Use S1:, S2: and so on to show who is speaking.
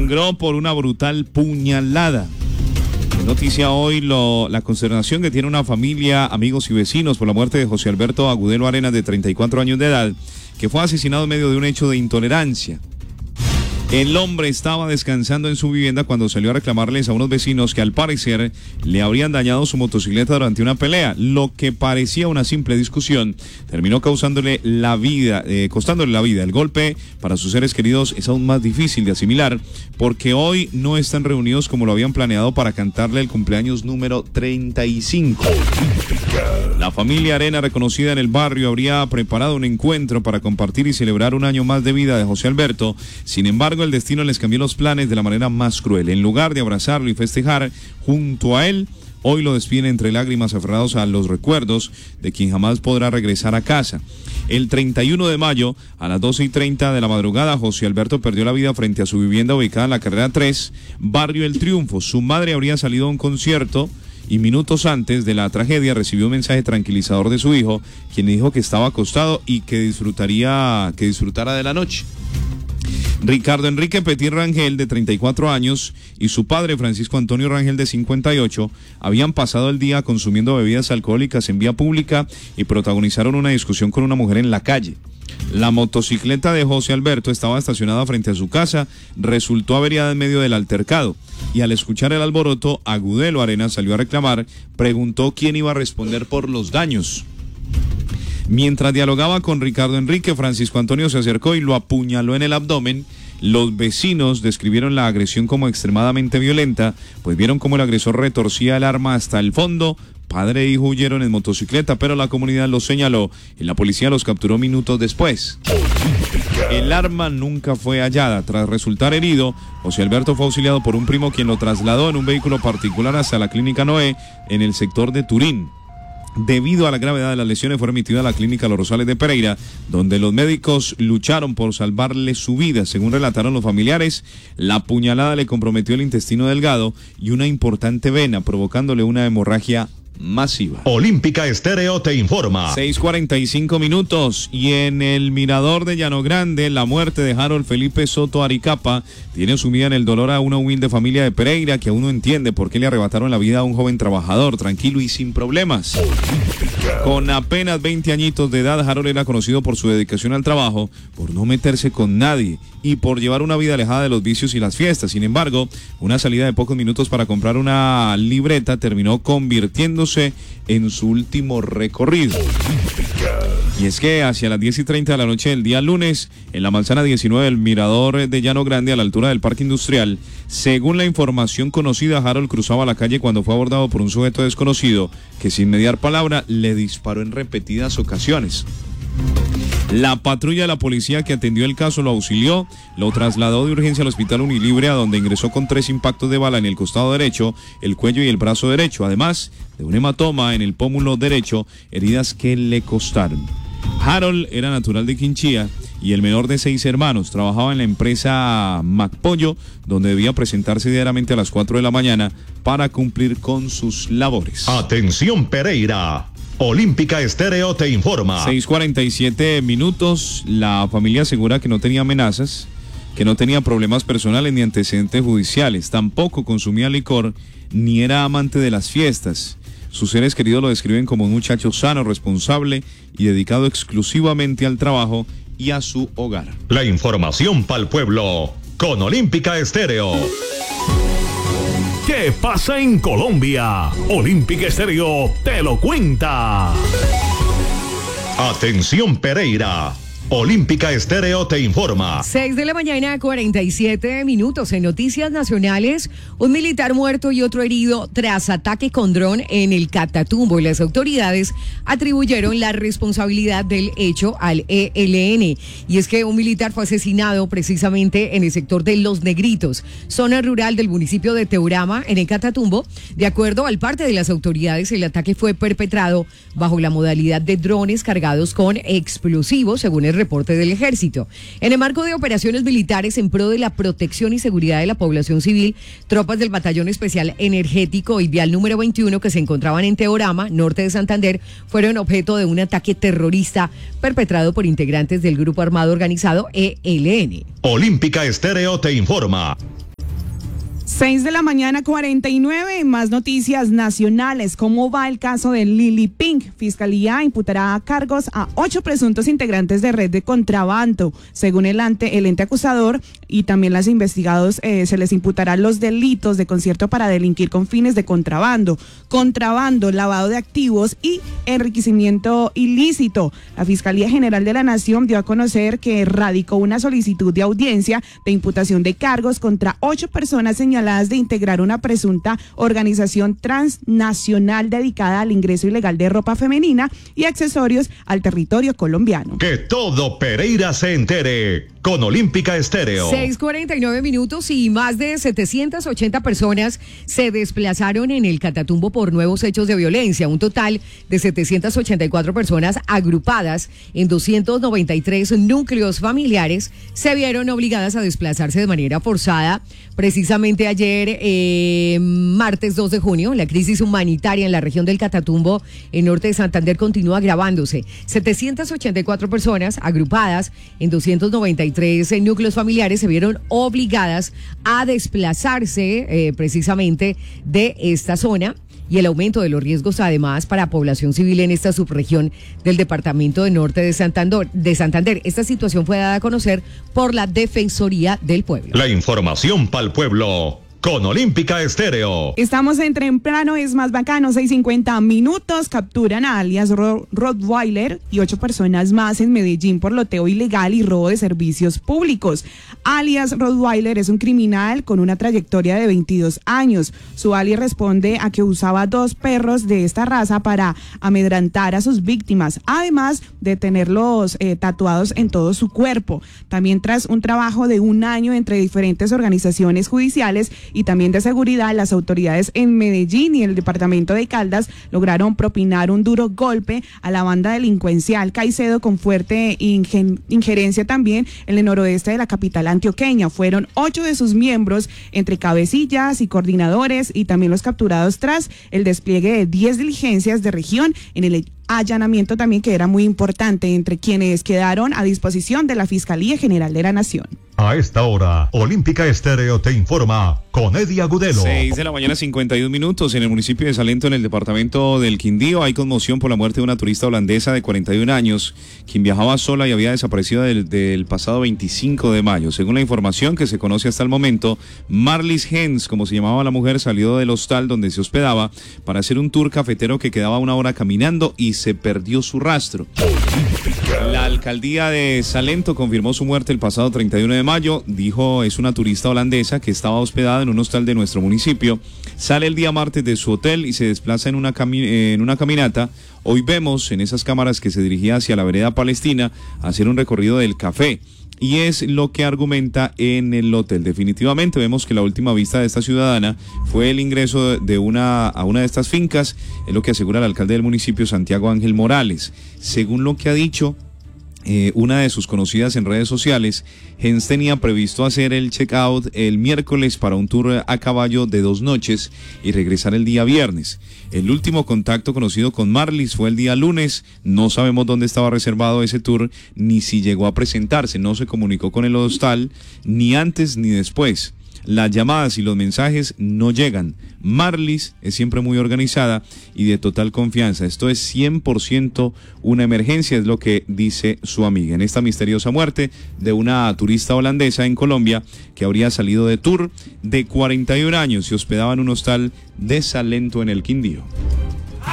S1: sangró por una brutal puñalada. Noticia hoy la consternación que tiene una familia, amigos y vecinos por la muerte de José Alberto Agudelo Arenas, de 34 años de edad, que fue asesinado en medio de un hecho de intolerancia. El hombre estaba descansando en su vivienda cuando salió a reclamarles a unos vecinos que al parecer le habrían dañado su motocicleta durante una pelea. Lo que parecía una simple discusión terminó costándole la vida. El golpe para sus seres queridos es aún más difícil de asimilar, porque hoy no están reunidos como lo habían planeado para cantarle el cumpleaños número 35. La familia Arena, reconocida en el barrio, habría preparado un encuentro para compartir y celebrar un año más de vida de José Alberto. Sin embargo, el destino les cambió los planes de la manera más cruel. En lugar de abrazarlo y festejar junto a él, hoy lo despiden entre lágrimas, aferrados a los recuerdos de quien jamás podrá regresar a casa. El 31 de mayo, a las 12:30 de la madrugada, José Alberto perdió la vida frente a su vivienda ubicada en la carrera 3, barrio El Triunfo. Su madre habría salido a un concierto y minutos antes de la tragedia recibió un mensaje tranquilizador de su hijo, quien dijo que estaba acostado y que disfrutara de la noche. Ricardo Enrique Petit Rangel, de 34 años, y su padre, Francisco Antonio Rangel, de 58, habían pasado el día consumiendo bebidas alcohólicas en vía pública y protagonizaron una discusión con una mujer en la calle. La motocicleta de José Alberto estaba estacionada frente a su casa, resultó averiada en medio del altercado, y al escuchar el alboroto, Agudelo Arenas salió a reclamar, preguntó quién iba a responder por los daños. Mientras dialogaba con Ricardo Enrique, Francisco Antonio se acercó y lo apuñaló en el abdomen. Los vecinos describieron la agresión como extremadamente violenta, pues vieron cómo el agresor retorcía el arma hasta el fondo. Padre e hijo huyeron en motocicleta, pero la comunidad los señaló y la policía los capturó minutos después. El arma nunca fue hallada. Tras resultar herido, José Alberto fue auxiliado por un primo, quien lo trasladó en un vehículo particular hasta la clínica Noé, en el sector de Turín. Debido a la gravedad de las lesiones, fue remitido a la clínica Los Rosales de Pereira, donde los médicos lucharon por salvarle su vida. Según relataron los familiares, la puñalada le comprometió el intestino delgado y una importante vena, provocándole una hemorragia masiva.
S2: Olímpica Estéreo te informa.
S1: 6:45 minutos. Y en el Mirador de Llano Grande, la muerte de Harold Felipe Soto Aricapa tiene sumida en el dolor a una humilde familia de Pereira, que aún no entiende por qué le arrebataron la vida a un joven trabajador, tranquilo y sin problemas. Con apenas 20 añitos de edad, Harold era conocido por su dedicación al trabajo, por no meterse con nadie y por llevar una vida alejada de los vicios y las fiestas. Sin embargo, una salida de pocos minutos para comprar una libreta terminó convirtiéndose en su último recorrido. Y es que hacia las 10:30 de la noche del día lunes, en la manzana 19 del Mirador de Llano Grande, a la altura del Parque Industrial, según la información conocida, Harold cruzaba la calle cuando fue abordado por un sujeto desconocido que, sin mediar palabra, le disparó en repetidas ocasiones. La patrulla de la policía que atendió el caso lo auxilió, lo trasladó de urgencia al hospital Unilibre, a donde ingresó con 3 impactos de bala en el costado derecho, el cuello y el brazo derecho, además de un hematoma en el pómulo derecho, heridas que le costaron. Harold era natural de Quinchía y el menor de 6 hermanos. Trabajaba en la empresa MacPollo, donde debía presentarse diariamente a las 4 de la mañana para cumplir con sus labores.
S2: Atención, Pereira. Olímpica Estéreo te informa.
S1: 6:47 minutos. La familia asegura que no tenía amenazas, que no tenía problemas personales ni antecedentes judiciales, tampoco consumía licor ni era amante de las fiestas. Sus seres queridos lo describen como un muchacho sano, responsable y dedicado exclusivamente al trabajo y a su hogar.
S2: La información para el pueblo con Olímpica Estéreo. ¿Qué pasa en Colombia? Olímpica Estéreo te lo cuenta. Atención, Pereira. Olímpica Estéreo te informa.
S3: 6:47 a.m. En noticias nacionales, un militar muerto y otro herido tras ataque con dron en el Catatumbo. Las autoridades atribuyeron la responsabilidad del hecho al ELN. Y es que un militar fue asesinado precisamente en el sector de Los Negritos, zona rural del municipio de Teurama, en el Catatumbo. De acuerdo al parte de las autoridades, el ataque fue perpetrado bajo la modalidad de drones cargados con explosivos, según el reporte del Ejército. En el marco de operaciones militares en pro de la protección y seguridad de la población civil, tropas del Batallón Especial Energético y Vial número 21, que se encontraban en Teorama, norte de Santander, fueron objeto de un ataque terrorista perpetrado por integrantes del grupo armado organizado ELN.
S2: Olímpica Estéreo te informa.
S4: 6:49 a.m. Más noticias nacionales. ¿Cómo va el caso de Lili Pink? Fiscalía imputará cargos a 8 presuntos integrantes de red de contrabando. Según el ente acusador y también las investigados, se les imputará los delitos de concierto para delinquir con fines de contrabando, lavado de activos y enriquecimiento ilícito. La Fiscalía General de la Nación dio a conocer que radicó una solicitud de audiencia de imputación de cargos contra 8 personas señaladas de integrar una presunta organización transnacional dedicada al ingreso ilegal de ropa femenina y accesorios al territorio colombiano.
S2: Que todo Pereira se entere con Olímpica Estéreo.
S3: 6:49 y más de 780 personas se desplazaron en el Catatumbo por nuevos hechos de violencia. Un total de 784 personas agrupadas en 293 núcleos familiares se vieron obligadas a desplazarse de manera forzada. Precisamente ayer, martes 2 de junio, la crisis humanitaria en la región del Catatumbo, en norte de Santander, continúa agravándose. 784 personas agrupadas en 293 núcleos familiares se vieron obligadas a desplazarse precisamente de esta zona. Y el aumento de los riesgos, además, para población civil en esta subregión del departamento de norte de Santander. Esta situación fue dada a conocer por la Defensoría del Pueblo.
S2: La información para el pueblo con Olímpica Estéreo.
S4: Estamos en Temprano es más bacano, 6:50. Capturan a alias Rottweiler y 8 personas más en Medellín por loteo ilegal y robo de servicios públicos. Alias Rottweiler es un criminal con una trayectoria de 22 años. Su alias responde a que usaba 2 perros de esta raza para amedrantar a sus víctimas, además de tenerlos tatuados en todo su cuerpo. También tras un trabajo de 1 año entre diferentes organizaciones judiciales y también de seguridad, las autoridades en Medellín y el departamento de Caldas lograron propinar un duro golpe a la banda delincuencial Caicedo con fuerte injerencia también en el noroeste de la capital antioqueña. Fueron 8 de sus miembros, entre cabecillas y coordinadores, y también los capturados tras el despliegue de 10 diligencias de región en el allanamiento también, que era muy importante, entre quienes quedaron a disposición de la Fiscalía General de la Nación.
S2: A esta hora, Olímpica Estéreo te informa con Eddie Agudelo.
S1: 6:51 en el municipio de Salento, en el departamento del Quindío. Hay conmoción por la muerte de una turista holandesa de 41 años, quien viajaba sola y había desaparecido del pasado 25 de mayo. Según la información que se conoce hasta el momento, Marlis Hens, como se llamaba la mujer, salió del hostal donde se hospedaba para hacer un tour cafetero que quedaba 1 hora caminando y se perdió su rastro. La alcaldía de Salento confirmó su muerte el pasado 31 de mayo. Dijo, es una turista holandesa que estaba hospedada en un hostal de nuestro municipio. Sale el día martes de su hotel y se desplaza en una caminata. Hoy vemos en esas cámaras que se dirigía hacia la vereda Palestina a hacer un recorrido del café. Y es lo que argumenta en el hotel. Definitivamente vemos que la última vista de esta ciudadana fue el ingreso a una de estas fincas, es lo que asegura el alcalde del municipio, Santiago Ángel Morales. Según lo que ha dicho una de sus conocidas en redes sociales, Hens tenía previsto hacer el check-out el miércoles para un tour a caballo de 2 noches y regresar el día viernes. El último contacto conocido con Marlis fue el día lunes. No sabemos dónde estaba reservado ese tour, ni si llegó a presentarse. No se comunicó con el hostal, ni antes ni después. Las llamadas y los mensajes no llegan. Marlis es siempre muy organizada y de total confianza. Esto es 100% una emergencia, es lo que dice su amiga. En esta misteriosa muerte de una turista holandesa en Colombia que habría salido de tour, de 41 años, y hospedaba en un hostal de Salento, en el Quindío.